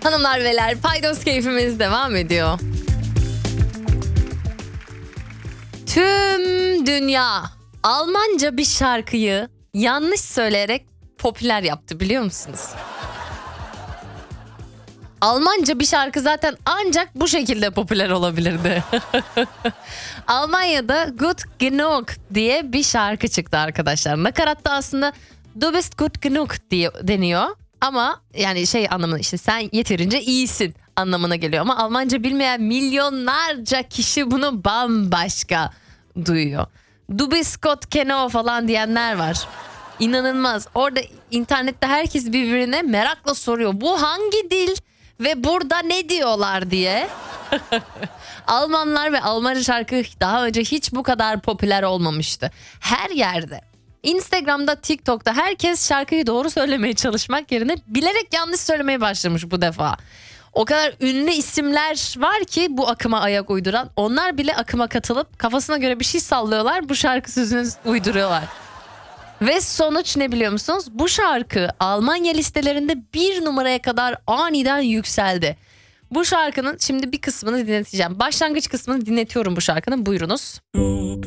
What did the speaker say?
Hanımlar beyler, paydos keyfimiz devam ediyor. Tüm dünya Almanca bir şarkıyı yanlış söyleyerek popüler yaptı, biliyor musunuz? Almanca bir şarkı zaten ancak bu şekilde popüler olabilirdi. Almanya'da Gut Genug diye bir şarkı çıktı arkadaşlar. Nakaratta aslında Du bist gut genug diye deniyor. Ama yani anlamında işte sen yeterince iyisin anlamına geliyor. Ama Almanca bilmeyen milyonlarca kişi bunu bambaşka duyuyor. Du bist gut genug falan diyenler var. İnanılmaz. Orada internette herkes birbirine merakla soruyor. Bu hangi dil ve burada ne diyorlar diye. Almanlar ve Almanca şarkı daha önce hiç bu kadar popüler olmamıştı. Her yerde. Instagram'da, TikTok'ta herkes şarkıyı doğru söylemeye çalışmak yerine bilerek yanlış söylemeye başlamış bu defa. O kadar ünlü isimler var ki bu akıma ayak uyduran. Onlar bile akıma katılıp kafasına göre bir şey sallıyorlar. Bu şarkı sözünü uyduruyorlar. Ve sonuç ne biliyor musunuz? Bu şarkı Almanya listelerinde 1 numaraya kadar aniden yükseldi. Bu şarkının şimdi bir kısmını dinleteceğim. Başlangıç kısmını dinletiyorum bu şarkının. Buyurunuz. Du